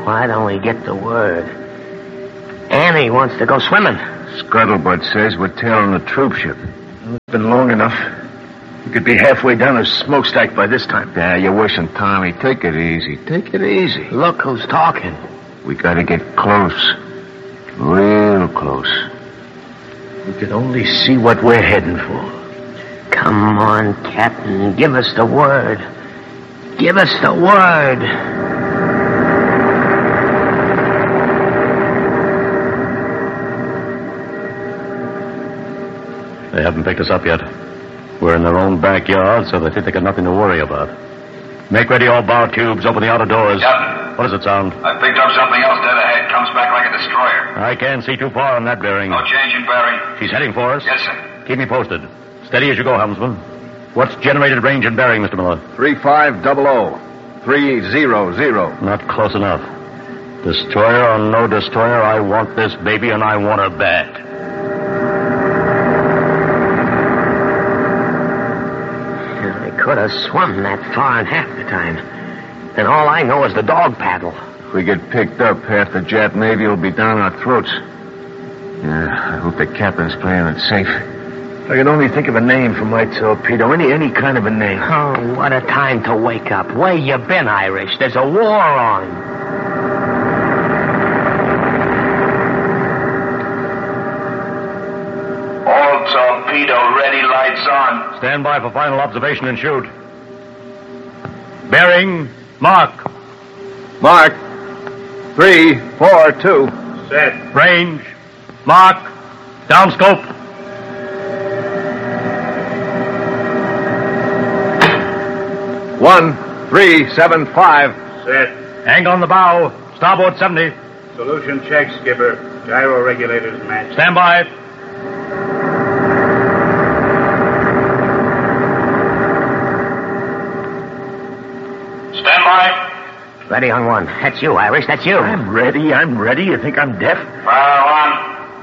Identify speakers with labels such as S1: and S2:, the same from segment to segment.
S1: Why don't we get the word? Annie wants to go swimming.
S2: Scuttlebutt says we're tailing a troop ship.
S3: It's been long enough. We could be halfway down a smokestack by this time.
S2: Yeah, you're wishing, Tommy. Take it easy. Take it easy.
S1: Look who's talking.
S2: We gotta get close. Real close.
S3: We can only see what we're heading for.
S1: Come on, Captain. Give us the word. Give us the word.
S4: They haven't picked us up yet. We're in their own backyard, so they think they got nothing to worry about. Make ready all bow tubes. Open the outer doors.
S5: Captain.
S4: What does it sound?
S5: I picked up something else dead ahead. Comes back like a destroyer.
S4: I can't see too far on that bearing.
S5: No change in bearing.
S4: She's heading for us?
S5: Yes, sir.
S4: Keep me posted. Steady as you go, helmsman. What's generated range and bearing, Mr. Miller?
S2: 3500. 300.
S4: Not close enough. Destroyer or no destroyer, I want this baby and I want her bad.
S1: I could have swum that far in half the time. And all I know is the dog paddle.
S2: If we get picked up, half the Jap Navy will be down our throats. Yeah, I hope the captain's playing it safe.
S3: I can only think of a name for my torpedo. Any kind of a name.
S1: Oh, what a time to wake up. Where you been, Irish? There's a war on.
S5: All torpedo ready, lights on.
S4: Stand by for final observation and shoot. Bearing, mark.
S2: Mark. 342.
S5: Set.
S4: Range, mark. Downscope.
S2: One, 375.
S5: Set.
S4: Hang on the bow. Starboard 70.
S5: Solution check, skipper. Gyro regulators matched.
S4: Stand by.
S5: Stand by.
S1: Ready on one. That's you, Irish. That's you.
S3: I'm ready. You think I'm deaf?
S5: Fire on.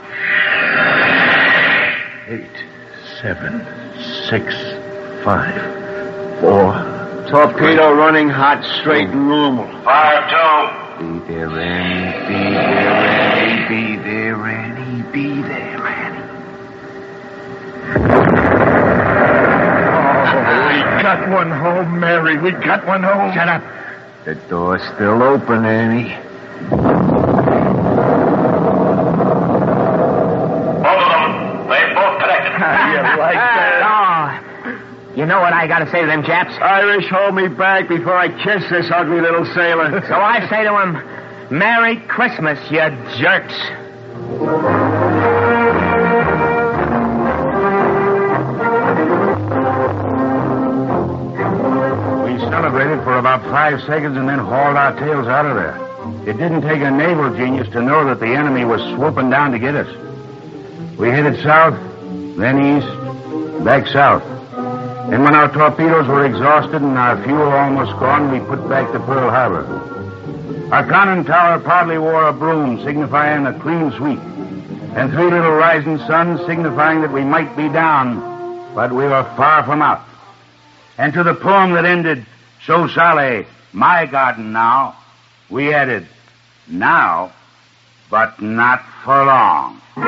S3: 8, 7, 6, 5, 4.
S2: Torpedo running hot, straight and normal.
S5: Fire two.
S2: Be there, Annie. Be there, Annie. Be there, Annie. Be there, Annie.
S3: Oh, we got one home, Mary. We got one home.
S1: Shut up.
S2: The door's still open, Annie.
S5: Both of them. They both connected.
S3: How you like that?
S1: Oh, you know what I got to say to them Japs?
S2: Irish, hold me back before I kiss this ugly little sailor.
S1: So I say to them, Merry Christmas, you jerks.
S6: We celebrated for about 5 seconds and then hauled our tails out of there. It didn't take a naval genius to know that the enemy was swooping down to get us. We headed south, then east, back south. And when our torpedoes were exhausted and our fuel almost gone, we put back to Pearl Harbor. Our conning tower proudly wore a broom signifying a clean sweep, and 3 little rising suns signifying that we might be down, but we were far from out. And to the poem that ended, "So Sale, my garden now," we added, "Now, but not for long."